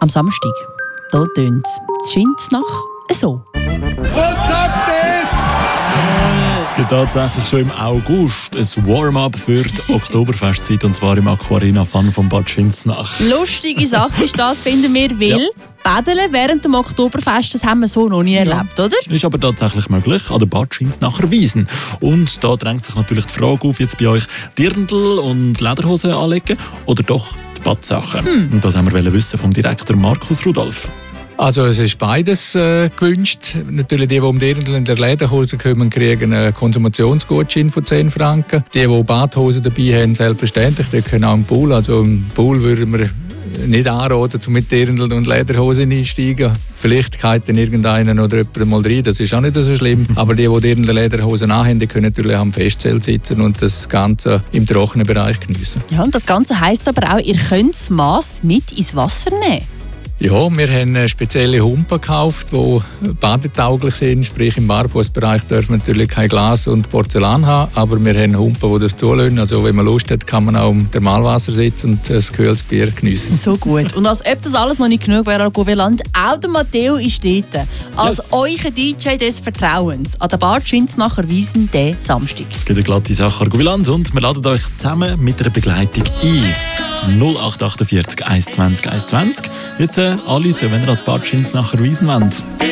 am Samstag. Da tönt es Schinznach so. Und zapft es! Es gibt tatsächlich schon im August ein Warm-up für die Oktoberfestzeit, und zwar im Aquarina Fun von Bad Schinznach. Lustige Sache ist das, finden wir, weil Badeln während dem Oktoberfest, das haben wir so noch nie erlebt, oder? Ist aber tatsächlich möglich an der Bad Schinznacher Wiesn. Und da drängt sich natürlich die Frage auf, jetzt bei euch Dirndl und Lederhosen anlegen oder doch die Badsachen? Und das haben wir wissen vom Direktor Markus Rudolf. Also es ist beides gewünscht. Natürlich die im Dirndl und der Lederhose kommen, kriegen einen Konsumationsgutschein von 10 Franken. Die Badhosen dabei haben, selbstverständlich, die können auch im Pool. Also im Pool würden wir nicht anraten, um mit Dirndl und Lederhosen einsteigen. Vielleicht geht dann irgendeiner oder jemand mal rein, das ist auch nicht so schlimm. Aber die Dirndl und Lederhosen anhaben, die können natürlich am Festzelt sitzen und das Ganze im trockenen Bereich geniessen. Ja, und das Ganze heisst aber auch, ihr könnt das Mass mit ins Wasser nehmen. Ja, wir haben spezielle Humpen gekauft, die badetauglich sind. Sprich, im Barfußbereich dürfen wir natürlich kein Glas und Porzellan haben, aber wir haben Humpen, die das zulassen. Also wenn man Lust hat, kann man auch im Thermalwasser sitzen und ein kühles Bier geniessen. So gut. Und als ob das alles noch nicht genug wäre, Goveland, auch der Matteo ist dort. Als euer DJ des Vertrauens an der Bad Schinznacher Wiesn diesen Samstag. Es gibt eine glatte Sache Argobilanz und wir laden euch zusammen mit einer Begleitung ein. 0848 120 120. Jetzt anrufen, wenn ihr an die Bad Schinznacher Wiesn wollt.